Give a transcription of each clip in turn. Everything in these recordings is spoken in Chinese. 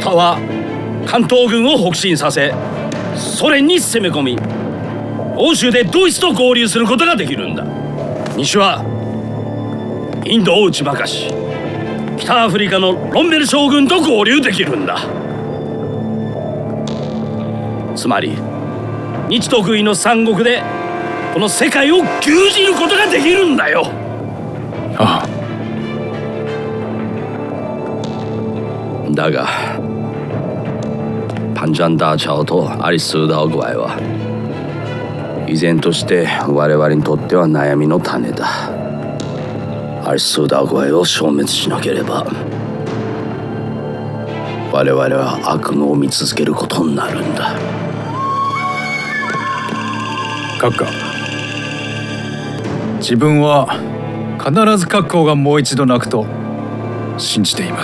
北は関東軍を北進させ、ソ連に攻め込み、欧州でドイツと合流することができるんだ。西はインドを打ち負かし、北アフリカのロンベル将軍と合流できるんだ。つまり日徳井の三国でこの世界を牛耳ることができるんだよ。 ああ。 だがパンジャンダー朝とアリスーダー具合は依然として我々にとっては悩みの種だ。アリスーダー具合を消滅しなければ我々は悪夢を見続けることになるんだ。 閣下、自分は必ず閣下がもう一度泣くと信じています。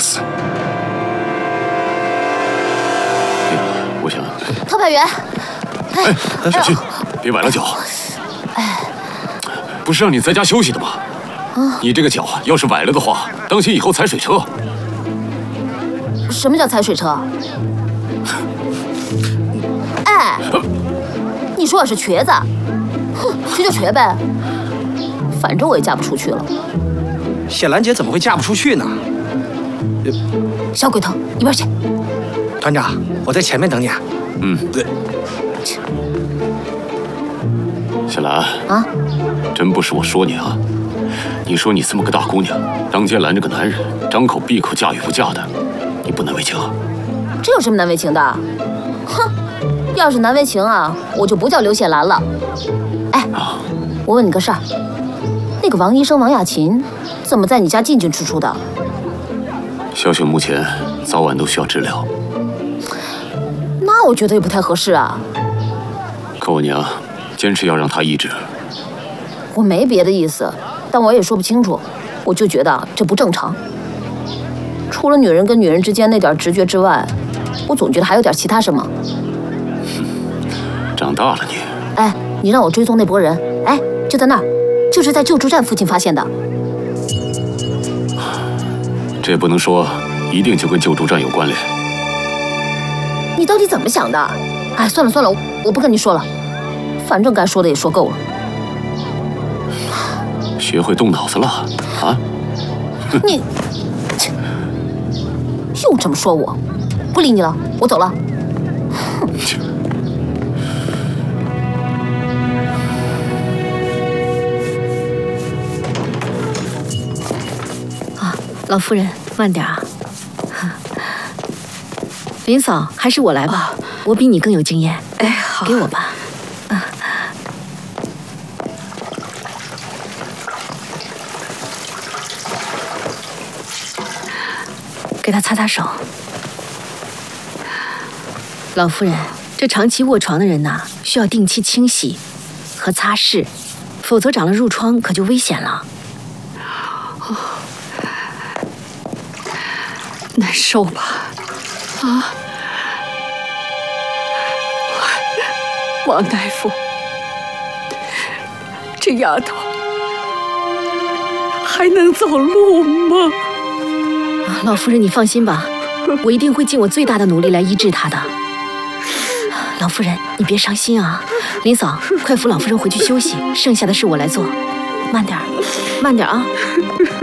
我想， 陶百元， 小心，别崴了脚。不是让你在家休息的吗？你这个脚要是崴了的话，当心以后踩水车。 什么叫踩水车？哎，你说我是瘸子？哼，瘸就瘸呗，反正我也嫁不出去了。 谢兰姐怎么会嫁不出去呢？ 小鬼头，一边去！ 团长，我在前面等你。 对。小兰啊， 真不是我说你啊。你说你这么个大姑娘，当街拦着个男人，张口闭口嫁与不嫁的，你不难为情啊？ 这有什么难为情的？哼，要是难为情啊，我就不叫刘谢兰了。哎，我问你个事儿，那个王医生王亚琴怎么在你家进进出出的？ 小雪目前早晚都需要治疗。 那我觉得也不太合适啊。 可我娘坚持要让她医治。 我没别的意思，但我也说不清楚，我就觉得这不正常。除了女人跟女人之间那点直觉之外，我总觉得还有点其他什么。 长大了你。 哎，你让我追踪那拨人，哎，就在那儿，就是在救助站附近发现的。 这也不能说一定就跟救助站有关联。 你到底怎么想的？哎，算了算了，我不跟你说了，反正该说的也说够了。 学会动脑子了啊！ 你又这么说我，不理你了，我走了。 啊，老夫人，慢点啊。林嫂，还是我来吧，我比你更有经验。 哎，好， 给我吧。给他擦擦手。老夫人，这长期卧床的人呐，需要定期清洗和擦拭，否则长了褥疮可就危险了。 难受吧？啊，王大夫，这丫头还能走路吗？ 老夫人，你放心吧，我一定会尽我最大的努力来医治她的。老夫人，你别伤心啊。林嫂，快扶老夫人回去休息，剩下的事我来做。慢点儿，慢点儿啊。